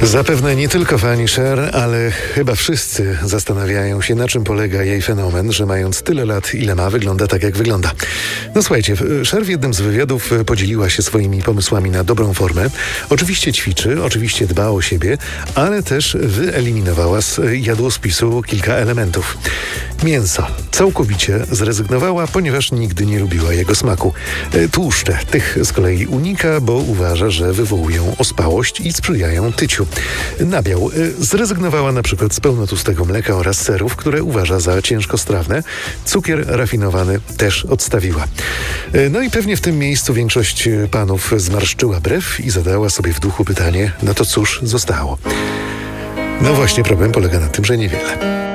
Zapewne nie tylko fani Cher, ale chyba wszyscy zastanawiają się, na czym polega jej fenomen, że mając tyle lat, ile ma, wygląda tak, jak wygląda. No słuchajcie, Cher w jednym z wywiadów podzieliła się swoimi pomysłami na dobrą formę. Oczywiście ćwiczy, oczywiście dba o siebie, ale też wyeliminowała z jadłospisu kilka elementów. Mięso całkowicie zrezygnowała, ponieważ nigdy nie lubiła jego smaku. Tłuszcze tych z kolei unika, bo uważa, że wywołują ospałość i sprzyjają tyciu. Nabiał zrezygnowała na przykład z pełnotłustego mleka oraz serów, które uważa za ciężkostrawne. Cukier rafinowany też odstawiła. No i pewnie w tym miejscu większość panów zmarszczyła brew i zadała sobie w duchu pytanie, no to cóż zostało? No właśnie, problem polega na tym, że niewiele.